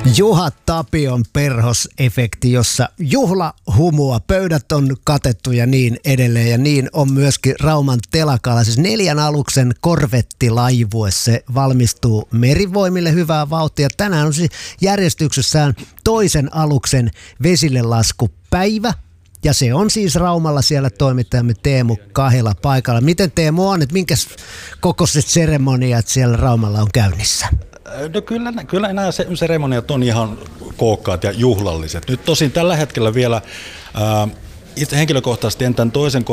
Juha Tapion perhosefekti, jossa juhlahumua, pöydät on katettu ja niin edelleen. Ja niin on myöskin Rauman telakalla. Siis 4 aluksen korvettilaivue. Se valmistuu Merivoimille hyvää vauhtia. Tänään on siis järjestyksessään toisen aluksen vesillelaskupäivä. Ja se on siis Raumalla siellä toimittajamme Teemu Kahila paikalla. Miten Teemu on, että minkäs kokoiset seremoniat siellä Raumalla on käynnissä? No kyllä nämä seremoniat on ihan kookkaat ja juhlalliset. Nyt tosin tällä hetkellä vielä itse henkilökohtaisesti en tämän toisen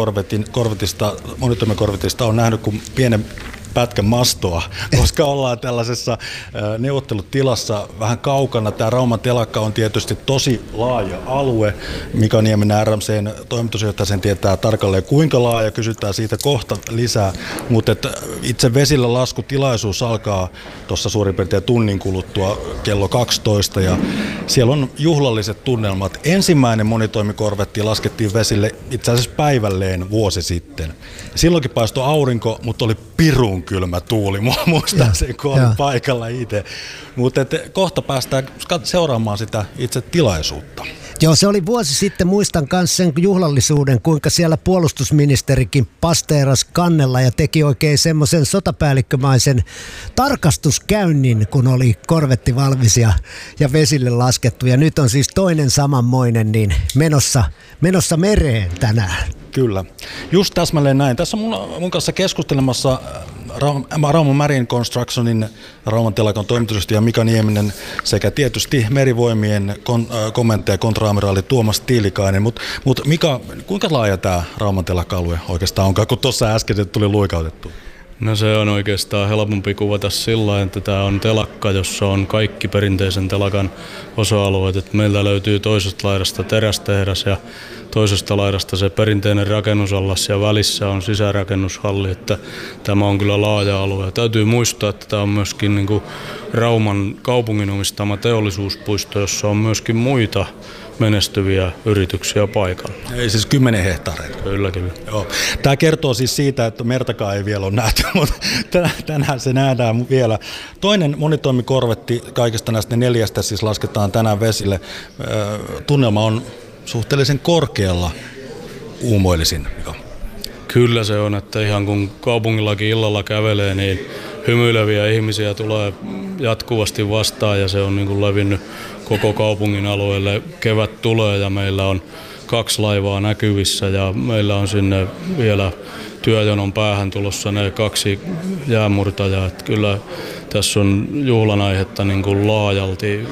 monitoimikorvetista on nähnyt kuin pienen pätkän mastoa, koska ollaan tällaisessa neuvottelutilassa vähän kaukana. Tämä Rauman telakka on tietysti tosi laaja alue. Mika Nieminen RMC:n toimitusjohtaja sen tietää tarkalleen kuinka laaja, kysytään siitä kohta lisää. Mutta itse vesillä laskutilaisuus alkaa tuossa suurin piirtein tunnin kuluttua kello 12 ja siellä on juhlalliset tunnelmat. Ensimmäinen monitoimikorvetti laskettiin vesille itse asiassa päivälleen vuosi sitten. Silloinkin paistoi aurinko, mutta oli pirun kylmä tuuli, muistan sen kun olin paikalla itse. Mutta kohta päästään seuraamaan sitä itse tilaisuutta. Joo, se oli vuosi sitten, muistan myös sen juhlallisuuden, kuinka siellä puolustusministerikin pasteeras kannella ja teki oikein semmoisen sotapäällikkömaisen tarkastuskäynnin, kun oli korvetti valmis ja vesille laskettu. Ja nyt on siis toinen samanmoinen niin menossa mereen tänään. Kyllä, just täsmälleen näin. Tässä on mun kanssa keskustelemassa Rauman Marine Constructionin Rauman telakan toimitusjohtaja Mika Nieminen sekä tietysti Merivoimien komentaja kontraamiraali Tuomas Tiilikainen. Mutta Mika, kuinka laaja tämä Rauman telakka-alue oikeastaan onkaan, kun tuossa äsken tuli luikautettu? No se on oikeastaan helpompi kuvata sillä, että tämä on telakka, jossa on kaikki perinteisen telakan osa-alueet. Että meiltä löytyy toisesta laidasta terästehdas ja toisesta laidasta se perinteinen rakennusallas ja välissä on sisärakennushalli. Että tämä on kyllä laaja alue. Ja täytyy muistaa, että tämä on myöskin niin kuin Rauman kaupungin omistama teollisuuspuisto, jossa on myöskin muita menestyviä yrityksiä paikalla. Ei siis 10 hehtaareita. Kyllä. Joo. Tämä kertoo siis siitä, että mertakaan ei vielä ole nähty, mutta tänään se nähdään vielä. Toinen monitoimikorvetti kaikista näistä 4 siis lasketaan tänään vesille. Tunnelma on suhteellisen korkealla uumoilisin. Kyllä se on, että ihan kun kaupungillakin illalla kävelee, niin hymyileviä ihmisiä tulee jatkuvasti vastaan ja se on niin kuin levinnyt koko kaupungin alueelle. Kevät tulee ja meillä on 2 laivaa näkyvissä ja meillä on sinne vielä työjonon päähän tulossa ne 2 jäämurtajaa. Että kyllä tässä on juhlan aihetta niin kuin laajalti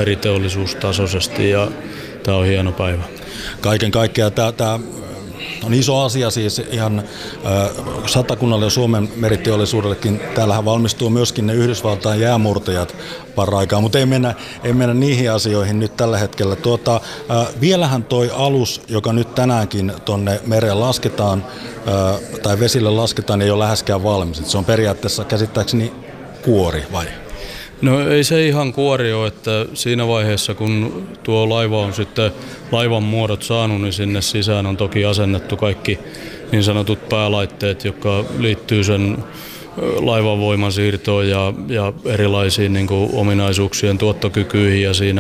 meriteollisuustasoisesti ja tämä on hieno päivä. Kaiken kaikkiaan tämä on iso asia siis ihan Satakunnalle ja Suomen meriteollisuudellekin. Täällähän valmistuu myöskin ne Yhdysvaltain jäämurtajat paraikaa, mutta ei mennä niihin asioihin nyt tällä hetkellä. Vielähän toi alus, joka nyt tänäänkin tonne mereen lasketaan tai vesille lasketaan, ei ole läheskään valmis. Se on periaatteessa käsittääkseni kuori vai? No ei se ihan kuori ole, että siinä vaiheessa kun tuo laiva on sitten laivan muodot saanut, niin sinne sisään on toki asennettu kaikki niin sanotut päälaitteet, jotka liittyy sen laivan voimansiirtoon ja erilaisiin niin kuin ominaisuuksien tuottokykyihin ja siinä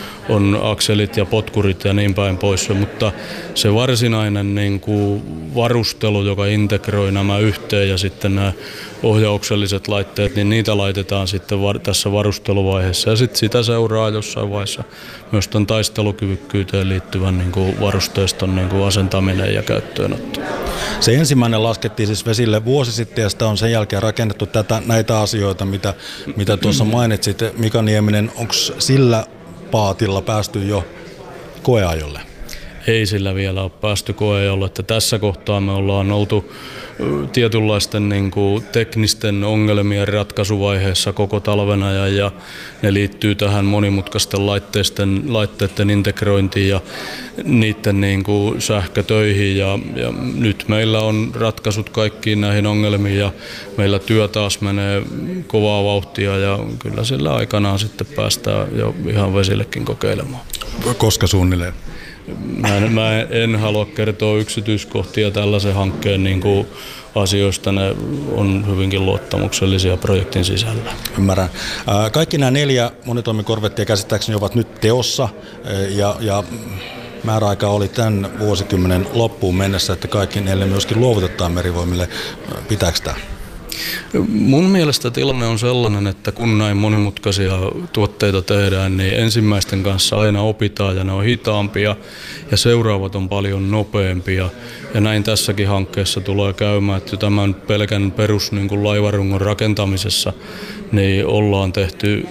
on akselit ja potkurit ja niin päin pois, mutta se varsinainen niin kuin varustelu, joka integroi nämä yhteen ja sitten nämä ohjaukselliset laitteet, niin niitä laitetaan sitten tässä varusteluvaiheessa ja sitten sitä seuraa jossain vaiheessa myös tämän taistelukyvykkyyteen liittyvän niin kuin varusteiston niin kuin asentaminen ja käyttöönotto. Se ensimmäinen laskettiin siis vesille vuosi sitten ja sitä on sen jälkeen rakennettu näitä asioita, mitä tuossa mainitsit. Mika Nieminen, onko sillä paatilla päästy jo koeajolle? Ei sillä vielä ole päästy koeajolle, että tässä kohtaa me ollaan oltu tietynlaisten niin kuin teknisten ongelmien ratkaisuvaiheessa koko talven ajan ja ne liittyy tähän monimutkaisten laitteiden integrointiin ja niiden niin kuin sähkötöihin ja nyt meillä on ratkaisut kaikkiin näihin ongelmiin ja meillä työ taas menee kovaa vauhtia ja kyllä sillä aikanaan sitten päästään jo ihan vesillekin kokeilemaan. Koska suunnilleen? Mä en halua kertoa yksityiskohtia tällaisen hankkeen niin kuin asioista. Ne on hyvinkin luottamuksellisia projektin sisällä. Ymmärrän. Kaikki nämä 4 monitoimikorvettia käsittääkseni ovat nyt teossa ja määräaika oli tämän vuosikymmenen loppuun mennessä, että kaikki 4 myöskin luovutetaan Merivoimille. Pitääkö tämä? Mun mielestä tilanne on sellainen, että kun näin monimutkaisia tuotteita tehdään, niin ensimmäisten kanssa aina opitaan ja ne on hitaampia ja seuraavat on paljon nopeampia. Ja näin tässäkin hankkeessa tulee käymään, että tämän pelkän perus niin kuin laivarungon rakentamisessa niin ollaan tehty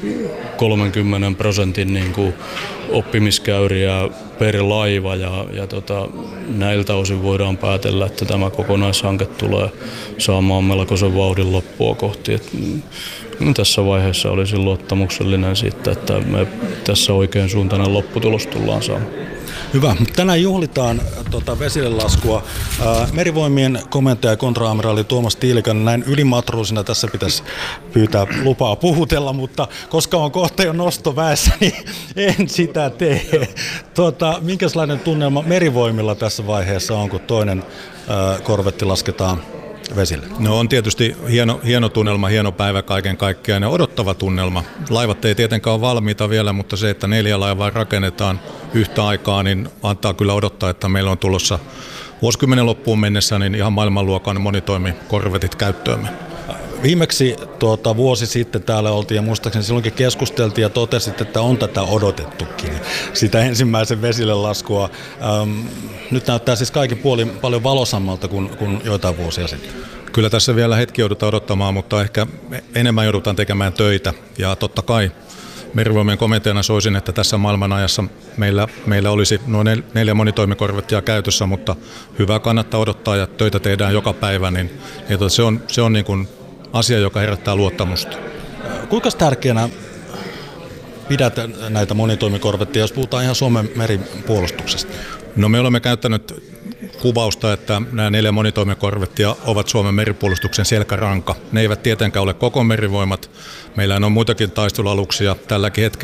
30% niin kuin oppimiskäyriä per laiva ja näiltä osin voidaan päätellä, että tämä kokonaishanke tulee saamaan melkoisen vauhdin loppua kohti. Tässä vaiheessa olisin luottamuksellinen siitä, että me tässä oikein suuntainen lopputulos tullaan saamaan. Hyvä. Tänään juhlitaan vesille laskua. Merivoimien komentaja kontra-amiraali Tuomas Tiilikainen, näin ylimatruusina tässä pitäisi pyytää lupaa puhutella, mutta koska on kohta jo nostoväessä, niin en sitä tee. Minkälainen tunnelma Merivoimilla tässä vaiheessa on, kun toinen korvetti lasketaan vesille? No on tietysti hieno tunnelma, hieno päivä kaiken kaikkiaan ja odottava tunnelma. Laivat ei tietenkään ole valmiita vielä, mutta se, että 4 laivaa rakennetaan yhtä aikaa, niin antaa kyllä odottaa, että meillä on tulossa vuosikymmenen loppuun mennessä niin ihan maailmanluokan monitoimikorvetit käyttöömme. Viimeksi vuosi sitten täällä oltiin ja muistaakseni silloinkin keskusteltiin ja totesit, että on tätä odotettukin, sitä ensimmäisen vesille laskua. Nyt näyttää siis kaikin puolin paljon valosammalta kuin joitain vuosia sitten. Kyllä tässä vielä hetki joudutaan odottamaan, mutta ehkä enemmän joudutaan tekemään töitä ja totta kai Merivoimien komentajana soisin, että tässä maailmanajassa meillä olisi noin 4 monitoimikorvettia käytössä, mutta hyvä kannattaa odottaa ja töitä tehdään joka päivä, niin se on niin kuin asia, joka herättää luottamusta. Kuinka tärkeänä pidät näitä monitoimikorvetteja, jos puhutaan ihan Suomen meripuolustuksesta? No me olemme käyttänyt kuvausta, että nämä 4 monitoimikorvettia ovat Suomen meripuolustuksen selkäranka. Ne eivät tietenkään ole koko merivoimat. Meillä on muitakin taistelualuksia tälläkin hetkellä.